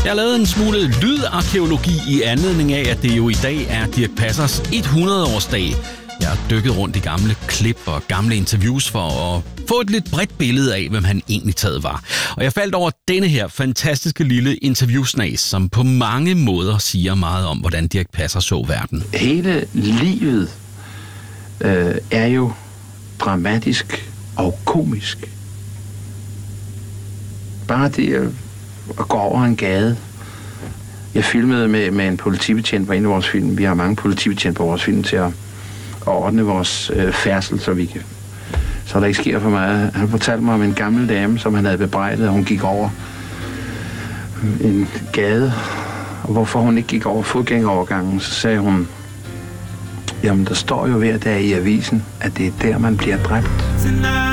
Jeg har lavet en smule lydarkeologi i anledning af, at det jo i dag er Dirch Passers 100-årsdag. Jeg har dykket rundt i gamle klip og gamle interviews for at få et lidt bredt billede af, hvem han egentlig taget var. Og jeg faldt over denne her fantastiske lille interviewsnas, som på mange måder siger meget om, hvordan Dirch Passer så verden. Hele livet er jo dramatisk og komisk. Bare det at gå over en gade. Jeg filmede med en politibetjent på en af vores film. Vi har mange politibetjente på vores film til at ordne vores færdsel, så der ikke sker for meget. Han fortalte mig om en gammel dame, som han havde bebrejdet, og hun gik over en gade. Og hvorfor hun ikke gik over fodgængerovergangen, så sagde hun, jamen der står jo hver dag i avisen, at det er der, man bliver dræbt.